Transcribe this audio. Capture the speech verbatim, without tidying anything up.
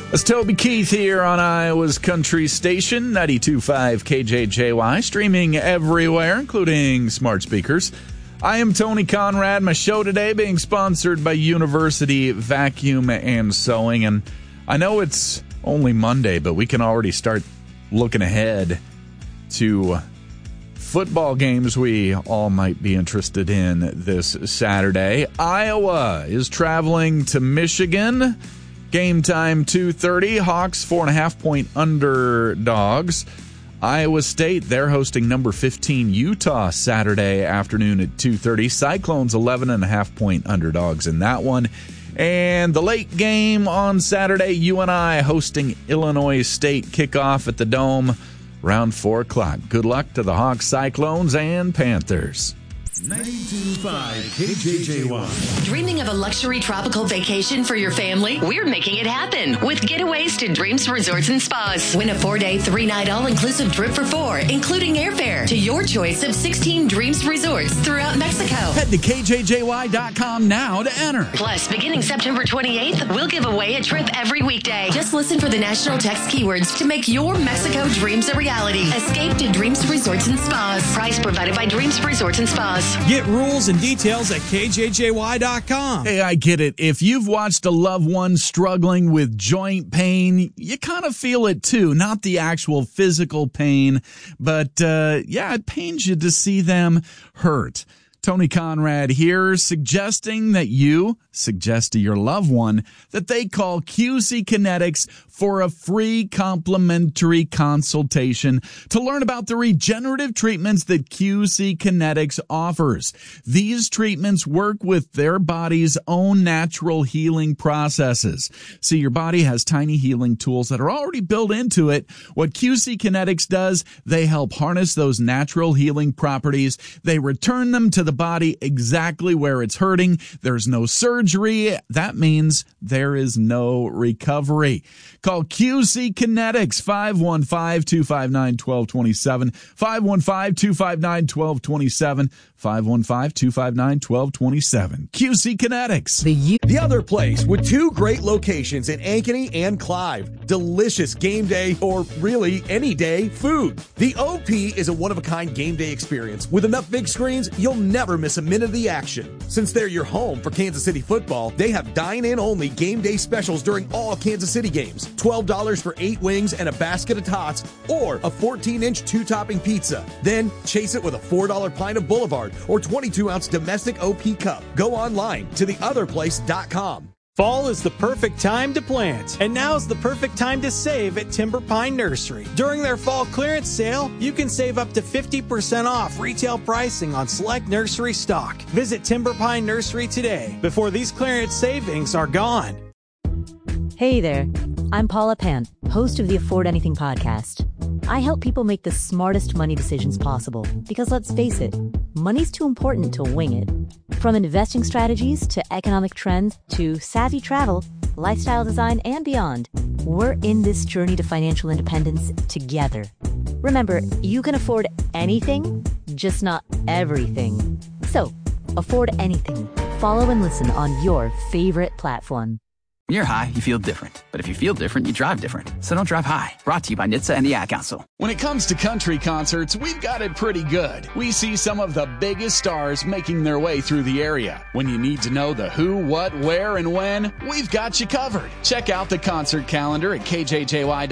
It's Toby Keith here on Iowa's Country Station, ninety-two point five K J J Y, streaming everywhere, including smart speakers. I am Tony Conrad. My show today being sponsored by University Vacuum and Sewing. And I know it's only Monday, but we can already start looking ahead to football games we all might be interested in this Saturday. Iowa is traveling to Michigan. Game time two thirty. Hawks four and a half point underdogs. Iowa State, they're hosting number fifteen Utah Saturday afternoon at two thirty. Cyclones eleven and a half point underdogs in that one. And the late game on Saturday, U N I hosting Illinois State. Kickoff at the Dome around four o'clock. Good luck to the Hawks, Cyclones, and Panthers. ninety-two point five K J J Y. Dreaming of a luxury tropical vacation for your family? We're making it happen with Getaways to Dreams Resorts and Spas. Win a four-day, three-night all-inclusive trip for four, including airfare, to your choice of sixteen Dreams Resorts throughout Mexico. Head to K J J Y dot com now to enter. Plus, beginning September twenty-eighth, we'll give away a trip every weekday. Just listen for the national text keywords to make your Mexico dreams a reality. Escape to Dreams Resorts and Spas. Price provided by Dreams Resorts and Spas. Get rules and details at K J J Y dot com. Hey, I get it. If you've watched a loved one struggling with joint pain, you kind of feel it too. Not the actual physical pain, but uh, yeah, it pains you to see them hurt. Tony Conrad here, suggesting that you suggest to your loved one that they call Q C Kinetics for a free complimentary consultation to learn about the regenerative treatments that Q C Kinetics offers. These treatments work with their body's own natural healing processes. See, your body has tiny healing tools that are already built into it. What Q C Kinetics does, they help harness those natural healing properties. They return them to the body exactly where it's hurting. There's no surgery. That means there is no recovery. Call Q C Kinetics, five one five, two five nine, one two two seven, five one five, two five nine, one two two seven, five one five, two five nine, one two two seven. Q C Kinetics. The, the other place with two great locations in Ankeny and Clive. Delicious game day, or really any day, food. The O P is a one-of-a-kind game day experience. With enough big screens, you'll never miss a minute of the action. Since they're your home for Kansas City football, they have dine-in only game day specials during all Kansas City games. twelve dollars for eight wings and a basket of tots, or a fourteen inch two-topping pizza. Then chase it with a four dollar pint of Boulevard or twenty-two ounce domestic O P cup. Go online to the other place dot com. Fall is the perfect time to plant, and now's the perfect time to save at Timber Pine Nursery. During their fall clearance sale, you can save up to fifty percent off retail pricing on select nursery stock. Visit Timber Pine Nursery today before these clearance savings are gone. Hey there, I'm Paula Pant, host of the Afford Anything podcast. I help people make the smartest money decisions possible because, let's face it, money's too important to wing it. From investing strategies to economic trends to savvy travel, lifestyle design, and beyond, we're in this journey to financial independence together. Remember, you can afford anything, just not everything. So, afford anything. Follow and listen on your favorite platform. When you're high, you feel different. But if you feel different, you drive different. So don't drive high. Brought to you by N H T S A and the Ad Council. When it comes to country concerts, we've got it pretty good. We see some of the biggest stars making their way through the area. When you need to know the who, what, where, and when, we've got you covered. Check out the concert calendar at K J J Y.